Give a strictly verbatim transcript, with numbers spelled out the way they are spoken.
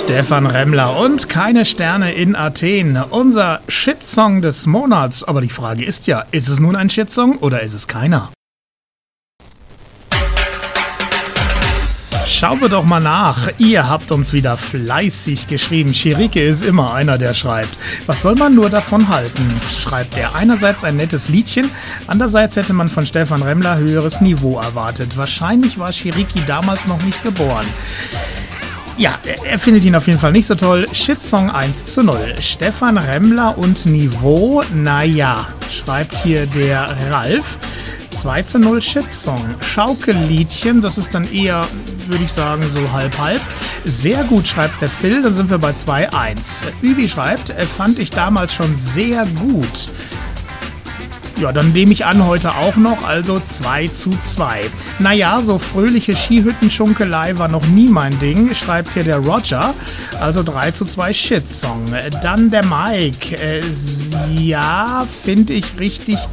Stefan Remmler und keine Sterne in Athen. Unser Shitsong des Monats. Aber die Frage ist ja, ist es nun ein Shitsong oder ist es keiner? Schauen wir doch mal nach. Ihr habt uns wieder fleißig geschrieben. Chirike ist immer einer, der schreibt. Was soll man nur davon halten? Schreibt er. Einerseits ein nettes Liedchen, andererseits hätte man von Stefan Remmler höheres Niveau erwartet. Wahrscheinlich war Chiriki damals noch nicht geboren. Ja, er findet ihn auf jeden Fall nicht so toll. Shitsong eins zu null. Stefan Remmler und Niveau, naja, schreibt hier der Ralf. zwei zu null Shitsong. Schaukelliedchen, das ist dann eher, würde ich sagen, so halb-halb. Sehr gut, schreibt der Phil, dann sind wir bei zwei eins. Übi schreibt, fand ich damals schon sehr gut. Ja, dann nehme ich an, heute auch noch, also zwei zu zwei. Naja, so fröhliche Skihüttenschunkelei war noch nie mein Ding, schreibt hier der Roger. Also drei zu zwei Shitsong. Dann der Mike. Äh, ja, finde ich richtig